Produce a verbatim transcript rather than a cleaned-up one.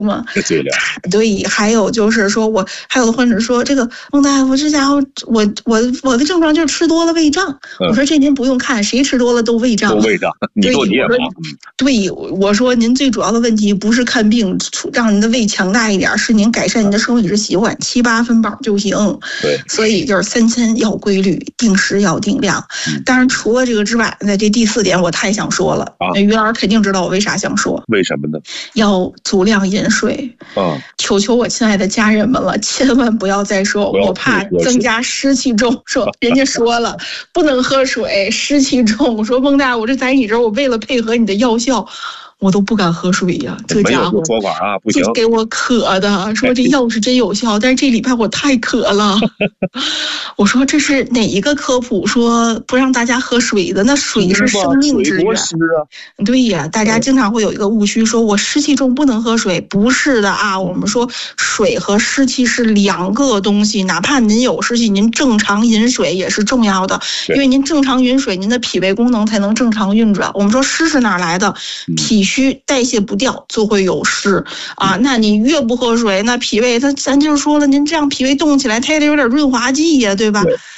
嘛。 对了， 对，还有就是说我还有的患者说，这个孟大夫，这家伙我我我的症状就是吃多了胃胀。嗯、我说这您不用看，谁吃多了都胃胀。 都胃胀，你说你也忙。 对，我说您最主要的问题不是看病让您的胃强大一点，是您改善您的生活饮食习惯，七八分饱就行。 对， 所以就是三餐要规律，定时要定量。嗯、当然，除了这个之外，在这第四点我太想说了。啊，于老师肯定知道我为啥想说。 为什么呢？ 要足量饮水。嗯，求求我亲爱的家人们了，千万不要再说我怕增加湿气重。说人家说了不能喝水，湿气重。我说孟大，我这在你这儿，我为了配合你的药效。我都不敢喝水呀、啊，这家伙说法啊，不行， 给我渴的，说这药是真有效，但是这礼拜我太渴了。我说这是哪一个科普说不让大家喝水的？那水是生命之源。 啊、 对呀，大家经常会有一个误区，说我湿气重不能喝水，不是的啊。我们说水和湿气是两个东西，哪怕您有湿气，您正常饮水也是重要的，因为您正常饮水，您的脾胃功能才能正常运转。我们说湿是哪来的？脾虚代谢不掉就会有湿啊，那你越不喝水，那脾胃它咱就说了，您这样脾胃动起来，它也得有点润滑剂呀，对吧？对